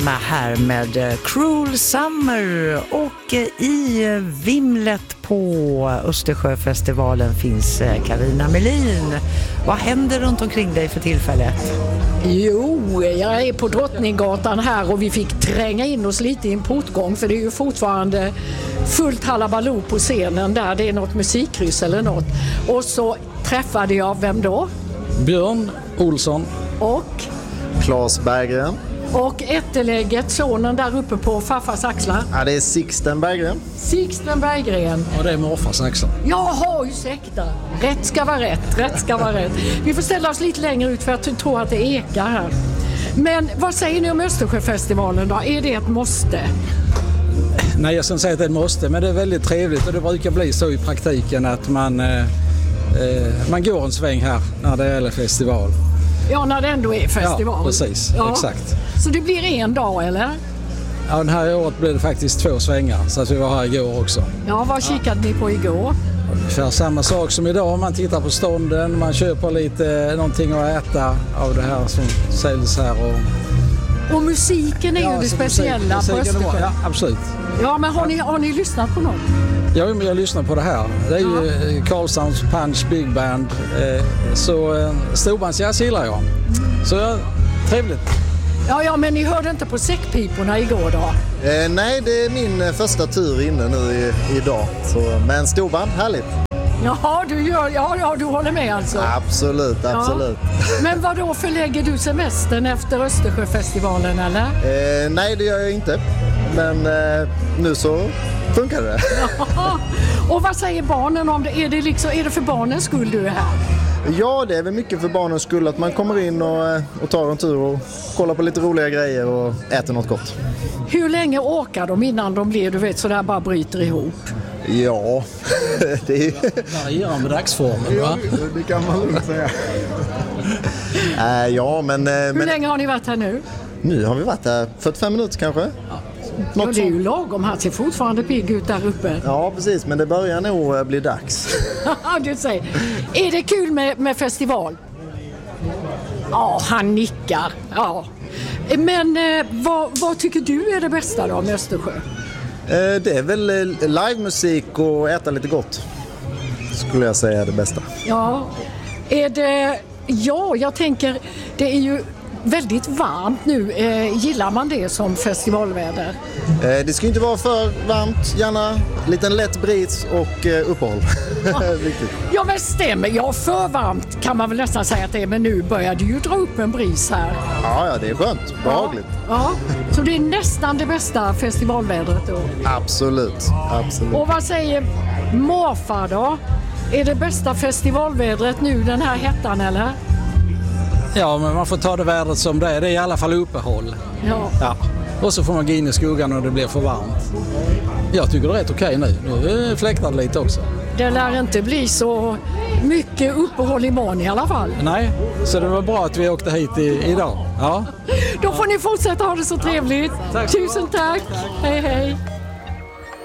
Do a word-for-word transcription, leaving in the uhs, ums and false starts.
Med här med Cruel Summer och i vimlet på Östersjöfestivalen finns Carina Melin. Vad händer runt omkring dig för tillfället? Jo, jag är på Drottninggatan här och vi fick tränga in oss lite i en portgång för det är ju fortfarande fullt halabaloo på scenen där. Det är något musikkryss eller något. Och så träffade jag, vem då? Björn Olsson. Och? Claes Berggren. Och ättelägget, sonen där uppe på farfars axlar. Ja, det är Sixten Berggren. Sixten Berggren. Och det är morfars axlar. Jaha, ursäkta. Rätt ska vara rätt, rätt ska vara rätt. Vi får ställa oss lite längre ut för jag tror att det ekar här. Men vad säger ni om Östersjöfestivalen då? Är det ett måste? Nej, jag ska inte säga att det är ett måste, men det är väldigt trevligt och det brukar bli så i praktiken att man, eh, eh, man går en sväng här när det är festival. Ja, när det ändå är festival. Ja, precis. Ja. Exakt. Så det blir en dag, eller? Ja, den här året blev det faktiskt två svängar, så att vi var här igår också. Ja, vad kikade ni på igår? Ungefär samma sak som idag. Man tittar på stånden, man köper lite någonting att äta av det här som säljs här. Och, och musiken är ja, ju det speciella musik, på Östersjö. Ja, absolut. Ja, men har ni, har ni lyssnat på något? Ja, men jag lyssnar på det här. Det är ja. ju Karlshamns Punch Big Band. Så storbandsjazz gillar jag. Så ja, trevligt. Ja, ja, men ni hörde inte på säckpiporna igår då? Eh, nej, det är min första tur inne nu i, idag. Så, men storband, härligt. Jaha, du, gör, ja, ja, du håller med alltså? Absolut, absolut. Ja. Men vad då förlägger du semestern efter Östersjöfestivalen, eller? Eh, nej, det gör jag inte. Men eh, nu så funkar det. Ja. Och vad säger barnen om det? Är det, liksom, är det för barnens skull du är här? Ja, det är väl mycket för barnens skull att man kommer in och, och tar en tur och kollar på lite roliga grejer och äter något gott. Hur länge åker de innan de blir, du vet, så där bara bryter ihop? Ja, det är... varierar med dagsformen, va? Ja, det kan man lugnt säga. äh, ja, men... Hur men... länge har ni varit här nu? Nu har vi varit här fyrtiofem minuter kanske. Ja. Ja, det är ju lagom. Han ser fortfarande pigg ut där uppe. Ja, precis. Men det börjar nog bli dags. Du säger. Är det kul med, med festival? Ja, han nickar. Ja. Men eh, vad, vad tycker du är det bästa då med Östersjö? Eh, det är väl livemusik och äta lite gott. Skulle jag säga är det bästa. Ja, är det... Ja, jag tänker... Det är ju... väldigt varmt nu. Eh, gillar man det som festivalväder? Eh, det ska inte vara för varmt, gärna liten lätt bris och eh, uppehåll. Ja. Ja, men stämmer. Ja, för varmt kan man väl nästan säga att det är, men nu börjar det ju dra upp en bris här. Ja, ja, det är skönt. Behagligt. Ja, ja. Så det är nästan det bästa festivalvädret då? Absolut, absolut. Och vad säger morfar då? Är det bästa festivalvädret nu den här hettan, eller? Ja, men man får ta det vädret som det är. Det är i alla fall uppehåll. Ja. Ja. Och så får man gå in i skuggan och det blir för varmt. Jag tycker det är rätt okej nu. Nu fläktar det lite också. Det lär inte bli så mycket uppehåll imorgon i alla fall. Nej, så det var bra att vi åkte hit i, idag. Ja. Då får ni fortsätta ha det så trevligt. Tack. Tusen tack. Tack. Hej, hej.